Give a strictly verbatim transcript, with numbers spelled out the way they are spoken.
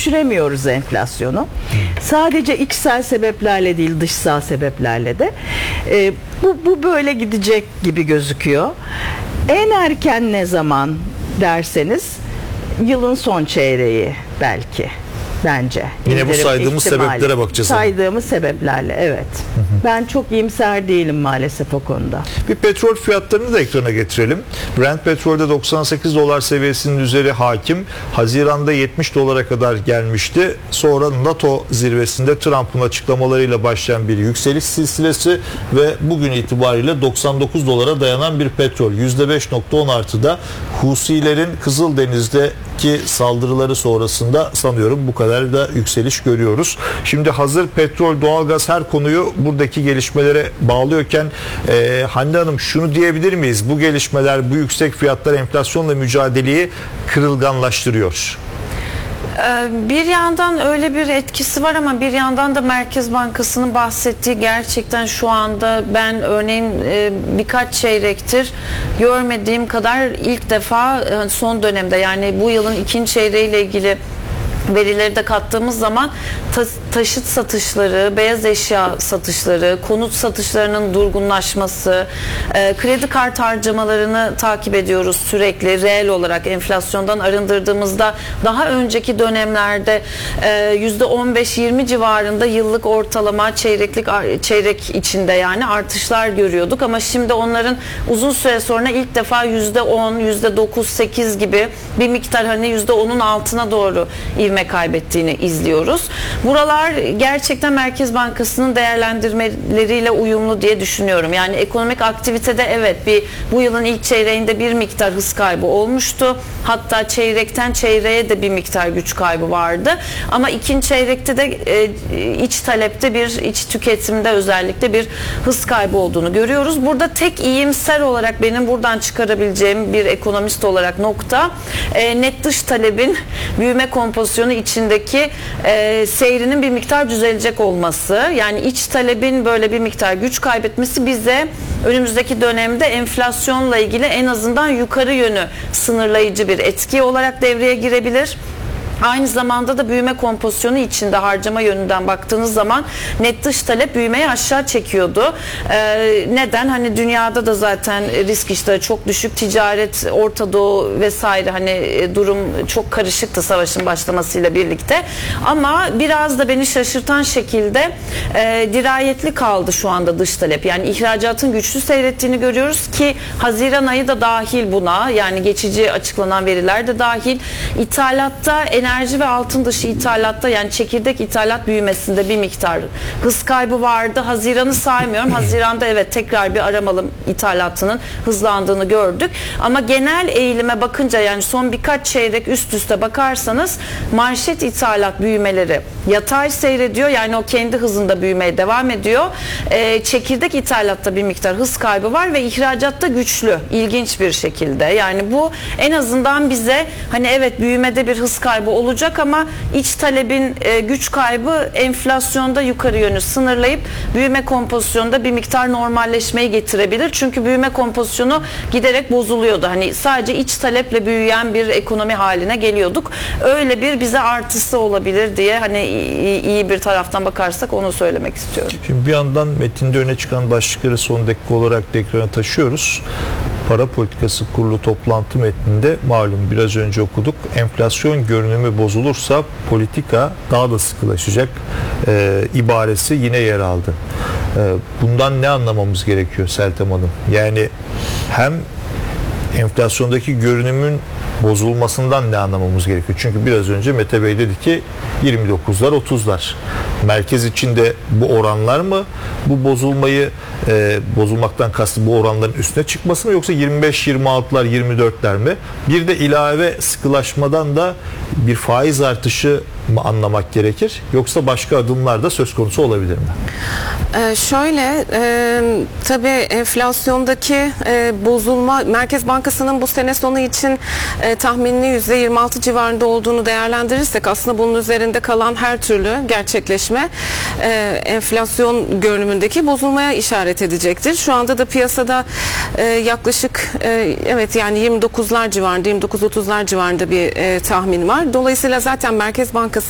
düşüremiyoruz enflasyonu. Sadece içsel sebeplerle değil, dışsal sebeplerle de. E, bu, bu böyle gidecek gibi gözüküyor. En erken ne zaman derseniz yılın son çeyreği belki. Bence. Yine bu saydığımız ihtimali. sebeplere bakacağız. Saydığımız sebeplerle, evet. Hı hı. Ben çok iyimser değilim maalesef o konuda. Bir petrol fiyatlarını da ekrana getirelim. Brent petrolde doksan sekiz dolar seviyesinin üzeri hakim. Haziran'da yetmiş dolara kadar gelmişti. Sonra NATO zirvesinde Trump'ın açıklamalarıyla başlayan bir yükseliş silsilesi ve bugün itibariyle doksan dokuz dolara dayanan bir petrol. yüzde beş nokta on artıda Husilerin Kızıldeniz'deki saldırıları sonrasında sanıyorum bu kadar da yükseliş görüyoruz. Şimdi hazır petrol, doğalgaz her konuyu buradaki gelişmelere bağlıyorken e, Hande Hanım şunu diyebilir miyiz? Bu gelişmeler, bu yüksek fiyatlar enflasyonla mücadeleyi kırılganlaştırıyor. Bir yandan öyle bir etkisi var ama bir yandan da Merkez Bankası'nın bahsettiği gerçekten şu anda ben örneğin birkaç çeyrektir görmediğim kadar ilk defa son dönemde, yani bu yılın ikinci çeyreğiyle ilgili verileri de kattığımız zaman ta- taşıt satışları, beyaz eşya satışları, konut satışlarının durgunlaşması, e, kredi kart harcamalarını takip ediyoruz sürekli. Reel olarak enflasyondan arındırdığımızda daha önceki dönemlerde e, yüzde on beş yirmi civarında yıllık ortalama çeyreklik çeyrek içinde yani artışlar görüyorduk ama şimdi onların uzun süre sonra ilk defa yüzde on, yüzde dokuz sekiz gibi bir miktar, hani yüzde onun altına doğru ivme kaybettiğini izliyoruz. Buralar gerçekten Merkez Bankası'nın değerlendirmeleriyle uyumlu diye düşünüyorum. Yani ekonomik aktivitede evet bir bu yılın ilk çeyreğinde bir miktar hız kaybı olmuştu. Hatta çeyrekten çeyreğe de bir miktar güç kaybı vardı. Ama ikinci çeyrekte de e, iç talepte bir, iç tüketimde özellikle bir hız kaybı olduğunu görüyoruz. Burada tek iyimser olarak benim buradan çıkarabileceğim bir ekonomist olarak nokta e, net dış talebin büyüme kompozisyonu içindeki e, seyrinin bir miktar düzelecek olması. Yani iç talebin böyle bir miktar güç kaybetmesi bize önümüzdeki dönemde enflasyonla ilgili en azından yukarı yönü sınırlayıcı bir etki olarak devreye girebilir. Aynı zamanda da büyüme kompozisyonu içinde harcama yönünden baktığınız zaman net dış talep büyümeyi aşağı çekiyordu. Ee, neden? Hani dünyada da zaten risk iştahı çok düşük. Ticaret, Orta Doğu vesaire hani durum çok karışıktı savaşın başlamasıyla birlikte. Ama biraz da beni şaşırtan şekilde e, dirayetli kaldı şu anda dış talep. Yani ihracatın güçlü seyrettiğini görüyoruz ki Haziran ayı da dahil buna. Yani geçici açıklanan veriler de dahil. İthalatta enerji Enerji ve altın dışı ithalatta, yani çekirdek ithalat büyümesinde bir miktar hız kaybı vardı. Haziran'ı saymıyorum. Haziran'da evet tekrar bir aramalım ithalatının hızlandığını gördük. Ama genel eğilime bakınca, yani son birkaç çeyrek üst üste bakarsanız manşet ithalat büyümeleri yatay seyrediyor. Yani o kendi hızında büyümeye devam ediyor. Ee, çekirdek ithalatta bir miktar hız kaybı var ve ihracatta güçlü. İlginç bir şekilde. Yani bu en azından bize hani evet büyümede bir hız kaybı olacak ama iç talebin e, güç kaybı enflasyonda yukarı yönü sınırlayıp büyüme kompozisyonunda bir miktar normalleşmeyi getirebilir. Çünkü büyüme kompozisyonu giderek bozuluyordu. Hani sadece iç taleple büyüyen bir ekonomi haline geliyorduk. Öyle bir bize artısı olabilir diye hani iyi, iyi bir taraftan bakarsak onu söylemek istiyorum. Şimdi bir yandan metinde öne çıkan başlıkları son dakika olarak da ekrana taşıyoruz. Para Politikası Kurulu toplantı metninde malum biraz önce okuduk. Enflasyon görünümü bozulursa politika daha da sıkılaşacak e, ibaresi yine yer aldı. E, bundan ne anlamamız gerekiyor Seltem Hanım? Yani hem enflasyondaki görünümün bozulmasından ne anlamamız gerekiyor? Çünkü biraz önce Mete Bey dedi ki yirmi dokuzlar otuzlar. Merkez içinde bu oranlar mı bu bozulmayı e, bozulmaktan kastı bu oranların üstüne çıkması mı, yoksa yirmi beş yirmi altılar yirmi dörtler mi? Bir de ilave sıkılaşmadan da bir faiz artışı mı anlamak gerekir, yoksa başka adımlar da söz konusu olabilir mi? Ee, şöyle e, tabii enflasyondaki e, bozulma, Merkez Bankası'nın bu sene sonu için e, tahminli yüzde yirmi altı civarında olduğunu değerlendirirsek aslında bunun üzerinde kalan her türlü gerçekleşme e, enflasyon görünümündeki bozulmaya işaret edecektir. Şu anda da piyasada e, yaklaşık e, evet yani yirmi dokuzlar civarında, yirmi dokuz otuzlar civarında bir e, tahmin var. Dolayısıyla zaten Merkez Bankası